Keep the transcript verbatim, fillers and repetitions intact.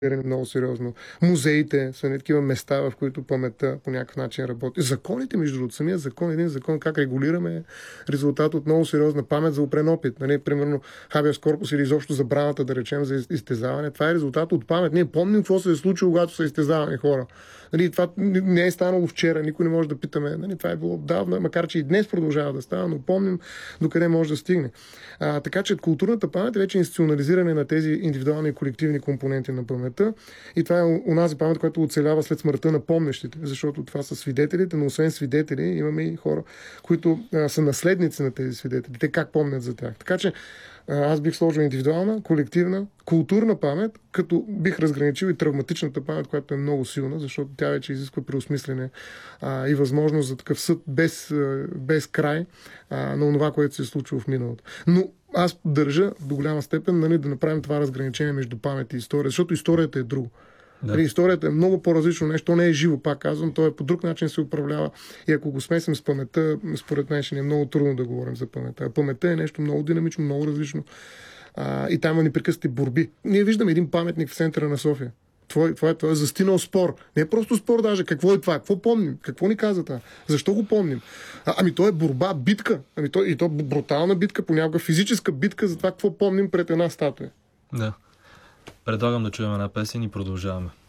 много сериозно. Музеите са не такива места, в които паметта по някакъв начин работи. Законите, между другото, самия закон, един закон, как регулираме резултат от много сериозна памет за упрен опит. Нали? Примерно хабиас корпус или изобщо забраната, да речем, за изтезаване. Това е резултат от памет. Ние помним какво се е случило, когато са изтезавани хора. Нали? Това не е станало вчера, никой не може да питаме. Нали? Това е било давно, макар че и днес продължава да става, но помним докъде може да стигне. А, така че културната памет е вече институционализиране на тези индивидуални и колективни компоненти на паметта. И това е онази памет, която оцелява след смъртта на помнещите, защото това са свидетелите, но освен свидетели имаме и хора, които а, са наследници на тези свидетели. Те как помнят за тях. Така че а, аз бих сложил индивидуална, колективна, културна памет, като бих разграничил и травматичната памет, която е много силна, защото тя вече изисква преосмислене а, и възможност за такъв съд без, а, без край а, на това, което се е случило в миналото. Но аз държа до голяма степен, нали, да направим това разграничение между памет и история, защото историята е друго. Да. Нали, историята е много по-различно нещо, то не е живо, пак казвам, то е по друг начин се управлява и ако го смесим с паметта, според мен ще ни е много трудно да говорим за паметта. Паметта е нещо много динамично, много различно а, и там има непрекъснати борби. Ние виждаме един паметник в центъра на София. Това, това, е, това е застинал спор. Не е просто спор даже. Какво е това? Какво помним? Какво ни каза това? Защо го помним? А, ами то е борба, битка. Ами то, и то брутална битка, понякога физическа битка за това какво помним пред една статуя. Да. Предлагам да чуем една песен и продължаваме.